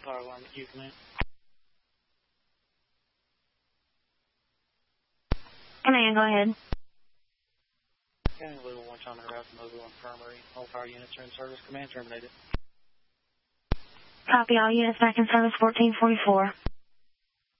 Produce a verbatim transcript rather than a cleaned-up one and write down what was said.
Fire alarm at you, command. Command, go ahead. County Louisville, one time route to Mobile Infirmary. All fire units are in service. Command terminated. Copy, all units back in service fourteen forty-four.